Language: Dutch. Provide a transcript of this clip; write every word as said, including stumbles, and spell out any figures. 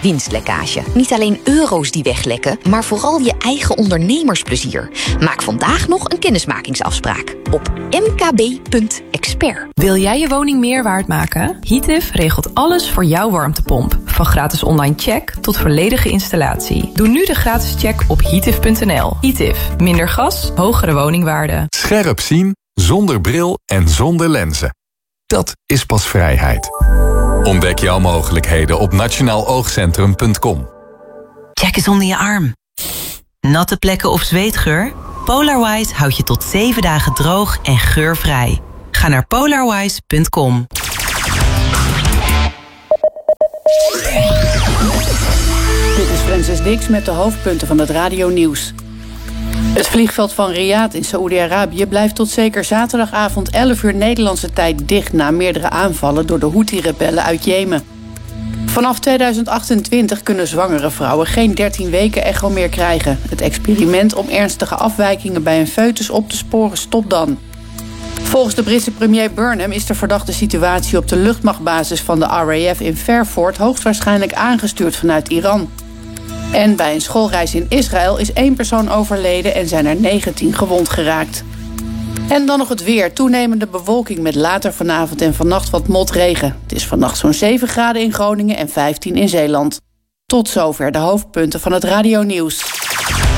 winstlekkage. Niet alleen euro's die weglekken, maar vooral je eigen ondernemersplezier. Maak vandaag nog een kennismakingsafspraak op m k b punt expert. Wil jij je woning meer waard maken? Heatif regelt alles voor jouw warmtepomp. Van gratis online check tot volledige installatie. Doe nu de gratis check op heatif punt n l. Heatif. Minder gas, hogere woningwaarde. Scherp zien, zonder bril en zonder lenzen. Dat is pas vrijheid. Ontdek jouw mogelijkheden op nationaal oogcentrum punt com. Check eens onder je arm. Natte plekken of zweetgeur? Polarwise houdt je tot zeven dagen droog en geurvrij. Ga naar polarwise punt com. Dit is Francis Dix met de hoofdpunten van het radionieuws. Het vliegveld van Riyadh in Saoedi-Arabië blijft tot zeker zaterdagavond elf uur Nederlandse tijd dicht na meerdere aanvallen door de Houthi-rebellen uit Jemen. Vanaf tweeduizend achtentwintig kunnen zwangere vrouwen geen dertien weken echo meer krijgen. Het experiment om ernstige afwijkingen bij een foetus op te sporen stopt dan. Volgens de Britse premier Burnham is de verdachte situatie op de luchtmachtbasis van de R A F in Fairford hoogstwaarschijnlijk aangestuurd vanuit Iran. En bij een schoolreis in Israël is één persoon overleden en zijn er negentien gewond geraakt. En dan nog het weer. Toenemende bewolking met later vanavond en vannacht wat motregen. Het is vannacht zo'n zeven graden in Groningen en vijftien in Zeeland. Tot zover de hoofdpunten van het radionieuws.